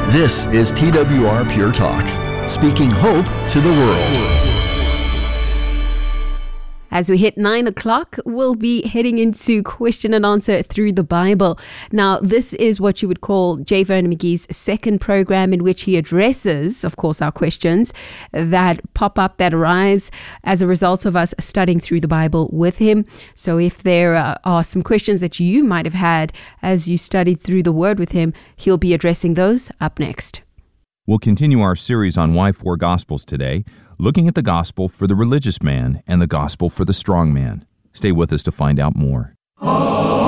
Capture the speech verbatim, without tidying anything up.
This is T W R Pure Talk, speaking hope to the world. As we hit nine o'clock, we'll be heading into question and answer through the Bible. Now, this is what you would call J. Vernon McGee's second program, in which he addresses, of course, our questions that pop up, that arise as a result of us studying through the Bible with him. So if there uh, are some questions that you might have had as you studied through the Word with him, he'll be addressing those up next. We'll continue our series on Why Four Gospels today, looking at the gospel for the religious man and the gospel for the strong man. Stay with us to find out more.